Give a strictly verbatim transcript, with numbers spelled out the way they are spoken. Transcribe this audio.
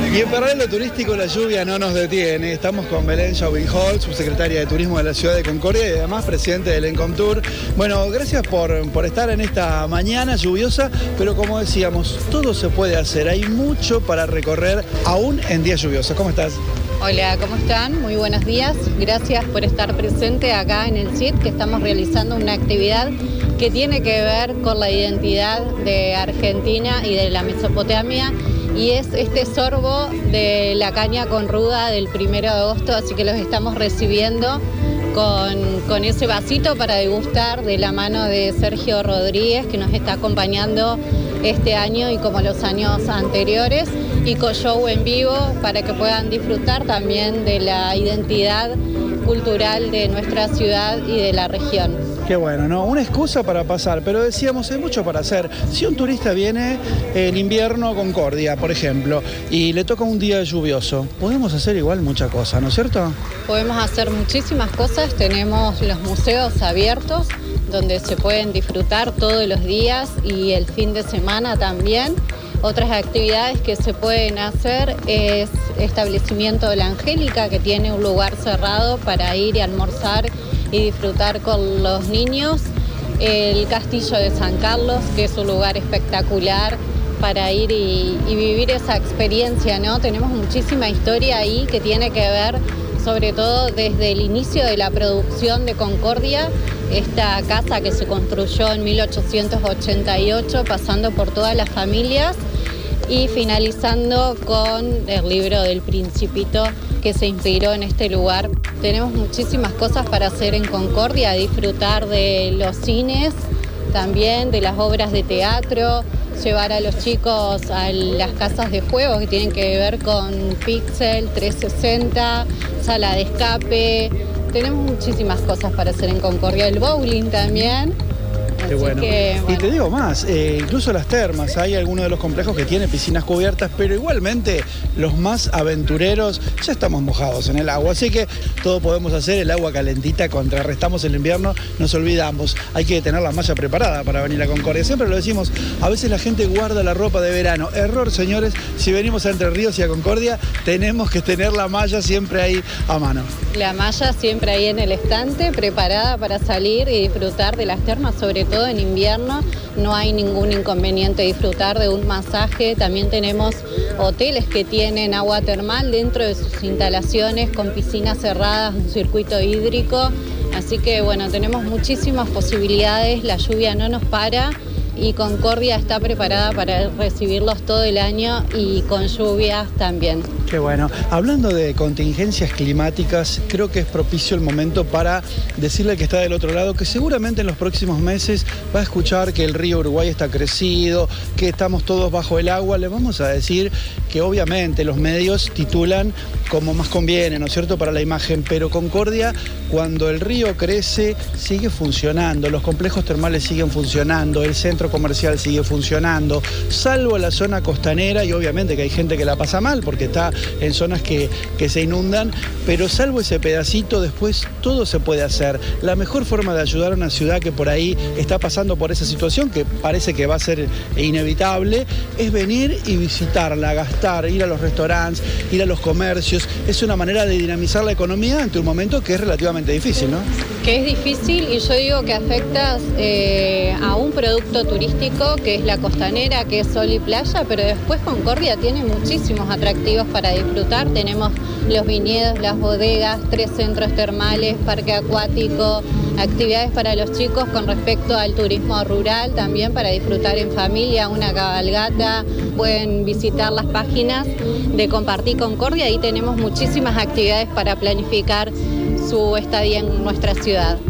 Y en paralelo turístico la lluvia no nos detiene. Estamos con Belén Chauvin-Holt, subsecretaria de Turismo de la Ciudad de Concordia y además presidente del Encomtour. Bueno, gracias por, por estar en esta mañana lluviosa, pero como decíamos, todo se puede hacer. Hay mucho para recorrer aún en días lluviosos. ¿Cómo estás? Hola, ¿cómo están? Muy buenos días. Gracias por estar presente acá en el C I T, que estamos realizando una actividad que tiene que ver con la identidad de Argentina y de la Mesopotamia, y es este sorbo de la caña con ruda del primero de agosto, así que los estamos recibiendo con, con ese vasito para degustar de la mano de Sergio Rodríguez, que nos está acompañando este año y como los años anteriores, y con show en vivo para que puedan disfrutar también de la identidad cultural de nuestra ciudad y de la región. Qué bueno, ¿no? Una excusa para pasar, pero decíamos, hay mucho para hacer. Si un turista viene en invierno a Concordia, por ejemplo, y le toca un día lluvioso, podemos hacer igual muchas cosas, ¿no es cierto? Podemos hacer muchísimas cosas. Tenemos los museos abiertos, donde se pueden disfrutar todos los días y el fin de semana también. Otras actividades que se pueden hacer es establecimiento de la Angélica, que tiene un lugar cerrado para ir y almorzar y disfrutar con los niños. El Castillo de San Carlos, que es un lugar espectacular para ir y, y vivir esa experiencia, ¿no? Tenemos muchísima historia ahí que tiene que ver sobre todo desde el inicio de la producción de Concordia, esta casa que se construyó en mil ochocientos ochenta y ocho, pasando por todas las familias y finalizando con el libro del Principito, que se inspiró en este lugar. Tenemos muchísimas cosas para hacer en Concordia, disfrutar de los cines, también de las obras de teatro, llevar a los chicos a las casas de juegos que tienen que ver con Pixel, trescientos sesenta, sala de escape. Tenemos muchísimas cosas para hacer en Concordia, el bowling también. Qué bueno. Que, bueno. Y te digo más, eh, incluso las termas, hay algunos de los complejos que tienen piscinas cubiertas, pero igualmente los más aventureros ya estamos mojados en el agua, así que todo podemos hacer, el agua calentita, contrarrestamos el invierno, nos olvidamos, hay que tener la malla preparada para venir a Concordia, siempre lo decimos, a veces la gente guarda la ropa de verano, error señores, si venimos a Entre Ríos y a Concordia, tenemos que tener la malla siempre ahí a mano. La malla siempre ahí en el estante, preparada para salir y disfrutar de las termas, sobre todo en invierno. No hay ningún inconveniente disfrutar de un masaje. También tenemos hoteles que tienen agua termal dentro de sus instalaciones, con piscinas cerradas, un circuito hídrico. Así que bueno, tenemos muchísimas posibilidades, la lluvia no nos para y Concordia está preparada para recibirlos todo el año y con lluvias también. Qué bueno. Hablando de contingencias climáticas, creo que es propicio el momento para decirle al que está del otro lado que seguramente en los próximos meses va a escuchar que el río Uruguay está crecido, que estamos todos bajo el agua. Le vamos a decir que obviamente los medios titulan como más conviene, ¿no es cierto?, para la imagen, pero Concordia, cuando el río crece, sigue funcionando, los complejos termales siguen funcionando, el centro comercial sigue funcionando, salvo la zona costanera, y obviamente que hay gente que la pasa mal porque está en zonas que, que se inundan, pero salvo ese pedacito, después todo se puede hacer. La mejor forma de ayudar a una ciudad que por ahí está pasando por esa situación, que parece que va a ser inevitable, es venir y visitarla, gastar, ir a los restaurantes, ir a los comercios. Es una manera de dinamizar la economía ante un momento que es relativamente difícil, ¿no? Que es difícil, y yo digo que afecta eh, a un producto turístico que es la costanera, que es sol y playa, pero después Concordia tiene muchísimos atractivos para disfrutar. Tenemos los viñedos, las bodegas, tres centros termales, parque acuático, actividades para los chicos con respecto al turismo rural, también para disfrutar en familia, una cabalgata. Pueden visitar las páginas de Compartir Concordia, ahí tenemos muchísimas actividades para planificar su estadía en nuestra ciudad.